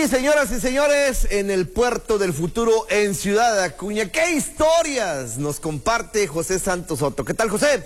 Señoras y señores, en el puerto del futuro en Ciudad Acuña, ¿qué historias nos comparte José Santos Soto? ¿Qué tal, José?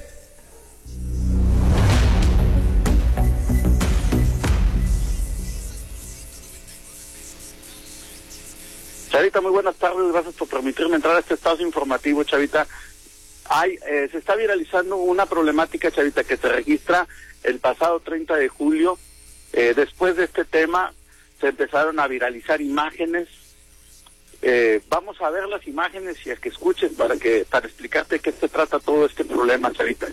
Chavita, muy buenas tardes, gracias por permitirme entrar a este espacio informativo, Chavita. Se está viralizando una problemática, Chavita, que se registra el pasado 30 de julio. Después de este tema se empezaron a viralizar imágenes. Vamos a ver las imágenes y a que escuchen para explicarte de qué se trata todo este problema, Chavita.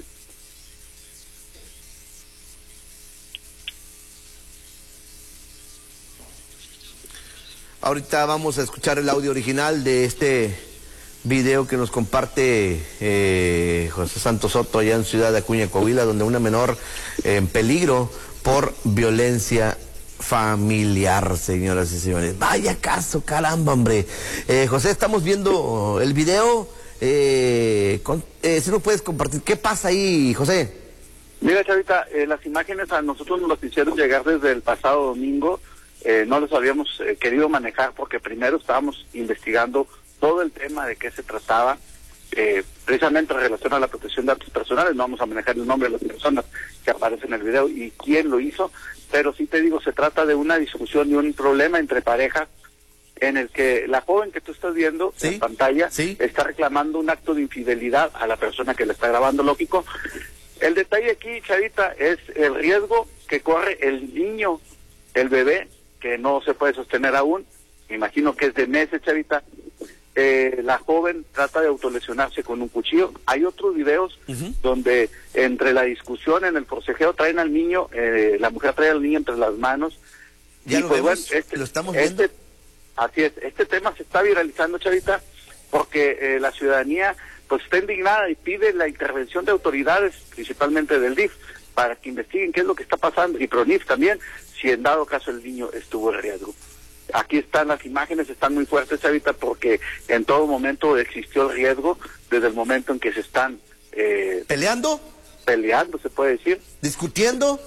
Ahorita vamos a escuchar el audio original de este video que nos comparte José Santos Soto allá en Ciudad Acuña, Coahuila, donde una menor en peligro por violencia familiar, señoras y señores. Vaya caso, caramba, hombre. José, estamos viendo el video. Si nos puedes compartir, ¿qué pasa ahí, José? Mira, Chavita, las imágenes a nosotros nos las hicieron llegar desde el pasado domingo. No los habíamos querido manejar porque primero estábamos investigando todo el tema de qué se trataba, precisamente en relación a la protección de datos personales. No vamos a manejar el nombre de las personas que aparecen en el video y quién lo hizo, pero sí te digo, se trata de una discusión y un problema entre parejas en el que la joven que tú estás viendo en pantalla está reclamando un acto de infidelidad a la persona que le está grabando, lógico. El detalle aquí, Chavita, es el riesgo que corre el niño, el bebé, que no se puede sostener aún, me imagino que es de meses, Chavita. La joven trata de autolesionarse con un cuchillo. Hay otros videos donde entre la discusión, en el forcejeo, traen al niño, la mujer trae al niño entre las manos. Ya y lo pues vemos, bueno, lo estamos viendo. Así es, este tema se está viralizando, Chavita, porque la ciudadanía pues está indignada y pide la intervención de autoridades, principalmente del DIF, para que investiguen qué es lo que está pasando, y PRONIF también, si en dado caso el niño estuvo en riesgo. Aquí están las imágenes, están muy fuertes, Chavita, porque en todo momento existió el riesgo, desde el momento en que se están... ¿Peleando? Peleando, se puede decir. ¿Discutiendo?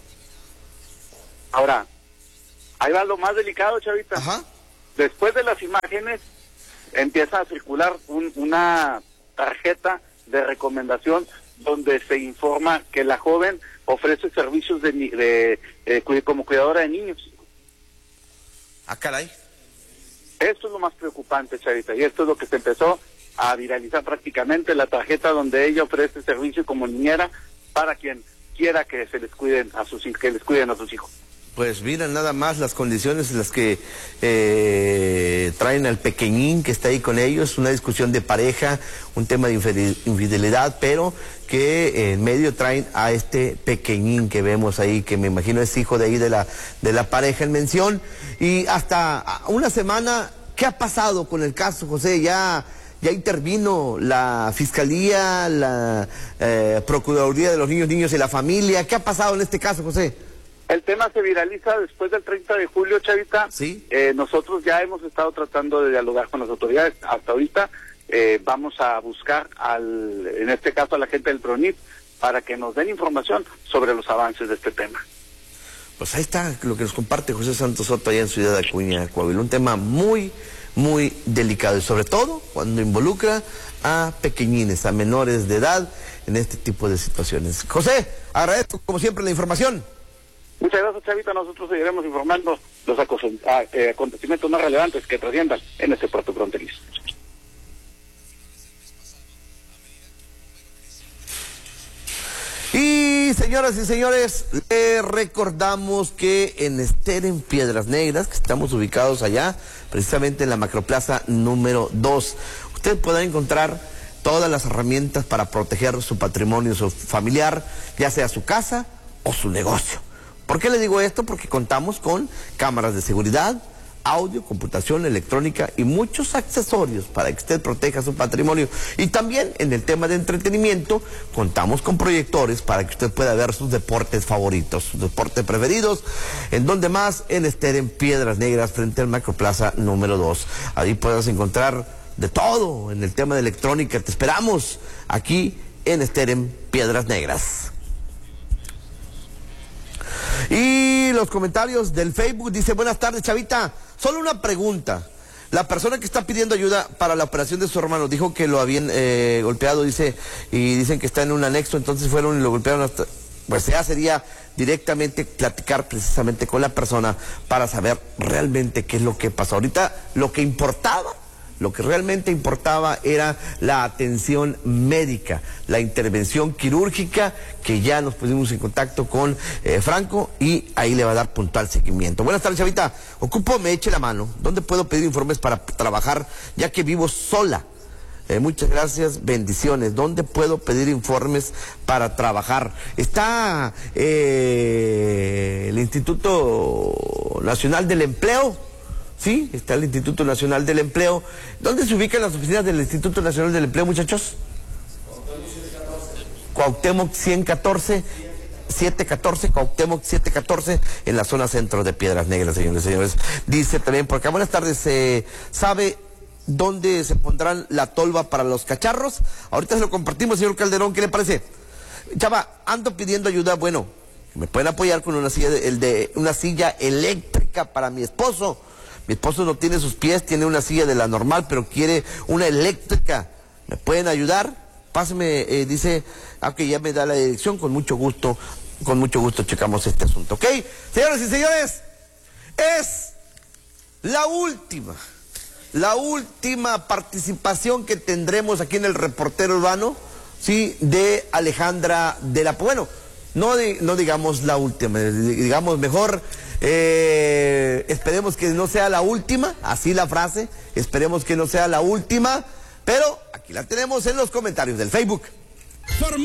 Ahora, ahí va lo más delicado, Chavita. Ajá. Después de las imágenes, empieza a circular una tarjeta de donde se informa que la joven ofrece servicios como cuidadora de niños. Ah, caray. Esto es lo más preocupante, Chavita, y esto es lo que se empezó a viralizar prácticamente, la tarjeta donde ella ofrece servicio como niñera para quien quiera que se les cuiden a sus hijos, que les cuiden a sus hijos. Pues miren nada más las condiciones en las que traen al pequeñín que está ahí con ellos, una discusión de pareja, un tema de infidelidad, pero que en medio traen a este pequeñín que vemos ahí, que me imagino es hijo de ahí de la pareja en mención. Y hasta una semana, ¿qué ha pasado con el caso, José? Ya intervino la Fiscalía, la Procuraduría de los Niños y la Familia. ¿Qué ha pasado en este caso, José? El tema se viraliza después del 30 de julio, Chavita. Sí. Nosotros ya hemos estado tratando de dialogar con las autoridades. Hasta ahorita vamos a buscar, en este caso, a la gente del PRONIF para que nos den información sobre los avances de este tema. Pues ahí está lo que nos comparte José Santos Soto allá en Ciudad Acuña, Coahuila. Un tema muy, muy delicado y sobre todo cuando involucra a pequeñines, a menores de edad en este tipo de situaciones. José, agradezco como siempre la información. Muchas gracias, Chavita. Nosotros seguiremos informando los acontecimientos más relevantes que trasciendan en este puerto fronterizo. Y señoras y señores, le recordamos que en Steren Piedras Negras, que estamos ubicados allá, precisamente en la Macroplaza número 2, usted podrá encontrar todas las herramientas para proteger su patrimonio, su familiar, ya sea su casa o su negocio. ¿Por qué le digo esto? Porque contamos con cámaras de seguridad, audio, computación electrónica y muchos accesorios para que usted proteja su patrimonio. Y también en el tema de entretenimiento contamos con proyectores para que usted pueda ver sus deportes favoritos, sus deportes preferidos. ¿En donde más? En Steren Piedras Negras, frente al Macroplaza número 2. Ahí podrás encontrar de todo en el tema de electrónica. Te esperamos aquí en Steren Piedras Negras. Y los comentarios del Facebook dice, buenas tardes, Chavita, solo una pregunta. La persona que está pidiendo ayuda para la operación de su hermano dijo que lo habían golpeado, dice, y dicen que está en un anexo, entonces fueron y lo golpearon hasta... Pues ya sería directamente platicar precisamente con la persona para saber realmente qué es lo que pasó. Ahorita lo que realmente importaba era la atención médica, la intervención quirúrgica, que ya nos pusimos en contacto con Franco y ahí le va a dar puntual seguimiento. Buenas tardes, Chavita. Ocupo, me eche la mano. ¿Dónde puedo pedir informes para trabajar ya que vivo sola? Muchas gracias, bendiciones. ¿Dónde puedo pedir informes para trabajar? Está el Instituto Nacional del Empleo. Sí, está el Instituto Nacional del Empleo. ¿Dónde se ubican las oficinas del Instituto Nacional del Empleo, muchachos? Cuauhtémoc 114, 714, Cuauhtémoc 714, en la zona centro de Piedras Negras, señores y señores. Dice también por acá, buenas tardes, ¿sabe dónde se pondrán la tolva para los cacharros? Ahorita se lo compartimos, señor Calderón, ¿qué le parece? Chava, ando pidiendo ayuda, bueno, me pueden apoyar con una silla eléctrica para mi esposo. Mi esposo no tiene sus pies, tiene una silla de la normal, pero quiere una eléctrica. ¿Me pueden ayudar? Páseme, dice, aunque ya me da la dirección, con mucho gusto checamos este asunto, ¿ok? Señores y señores, es la última participación que tendremos aquí en el Reportero Urbano, sí, de Alejandra de la... Bueno, no digamos la última, digamos mejor, esperemos que no sea la última, así la frase, esperemos que no sea la última, pero aquí la tenemos en los comentarios del Facebook.